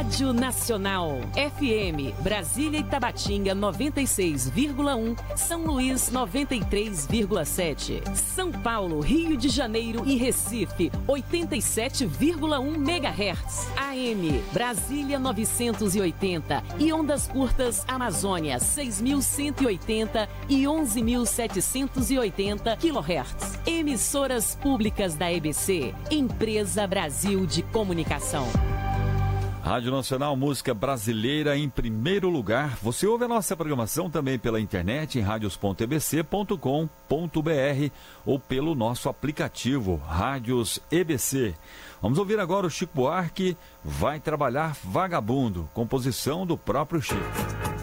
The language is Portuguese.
Rádio Nacional. FM, Brasília e Tabatinga 96,1, São Luís 93,7, São Paulo, Rio de Janeiro e Recife 87,1 MHz. AM, Brasília 980 e ondas curtas Amazônia 6.180 e 11.780 kHz. Emissoras públicas da EBC, Empresa Brasil de Comunicação. Rádio Nacional, música brasileira em primeiro lugar. Você ouve a nossa programação também pela internet em radios.ebc.com.br ou pelo nosso aplicativo Rádios EBC. Vamos ouvir agora o Chico Buarque, Vai Trabalhar Vagabundo, composição do próprio Chico.